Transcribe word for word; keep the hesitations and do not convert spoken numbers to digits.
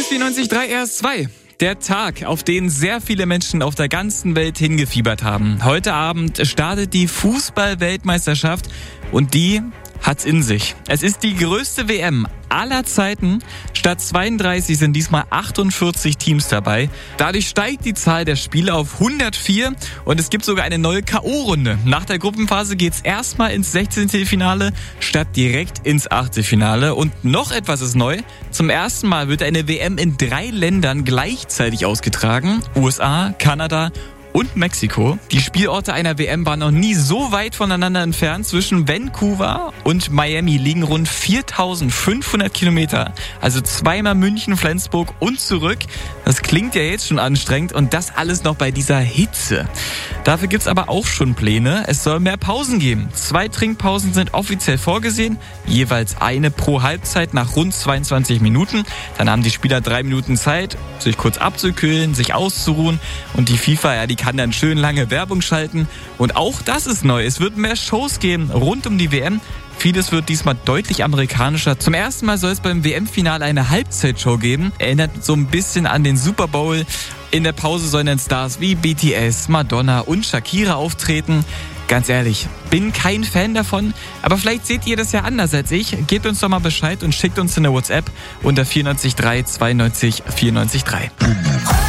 vierundneunzig Komma drei R S zwei. Der Tag, auf den sehr viele Menschen auf der ganzen Welt hingefiebert haben. Heute Abend startet die Fußball-Weltmeisterschaft und die hat's in sich. Es ist die größte W M aller Zeiten. Statt zweiunddreißig sind diesmal achtundvierzig Teams dabei. Dadurch steigt die Zahl der Spiele auf hundertvier und es gibt sogar eine neue K O-Runde. Nach der Gruppenphase geht's erstmal ins Sechzehntelfinale statt direkt ins Achtelfinale. Und noch etwas ist neu. Zum ersten Mal wird eine W M in drei Ländern gleichzeitig ausgetragen. U S A, Kanada und Mexiko. Die Spielorte einer W M waren noch nie so weit voneinander entfernt. Zwischen Vancouver und Miami liegen rund viertausendfünfhundert Kilometer. Also zweimal München, Flensburg und zurück. Das klingt ja jetzt schon anstrengend und das alles noch bei dieser Hitze. Dafür gibt's aber auch schon Pläne. Es soll mehr Pausen geben. Zwei Trinkpausen sind offiziell vorgesehen. Jeweils eine pro Halbzeit nach rund zweiundzwanzig Minuten. Dann haben die Spieler drei Minuten Zeit, sich kurz abzukühlen, sich auszuruhen. Und die FIFA, ja, die kann dann schön lange Werbung schalten. Und auch das ist neu. Es wird mehr Shows geben rund um die W M. Vieles wird diesmal deutlich amerikanischer. Zum ersten Mal soll es beim W M-Finale eine Halbzeitshow geben. Erinnert so ein bisschen an den Super Bowl. In der Pause sollen dann Stars wie B T S, Madonna und Shakira auftreten. Ganz ehrlich, bin kein Fan davon, aber vielleicht seht ihr das ja anders als ich. Gebt uns doch mal Bescheid und schickt uns eine WhatsApp unter vier neun drei zweiundneunzig vierundneunzig drei.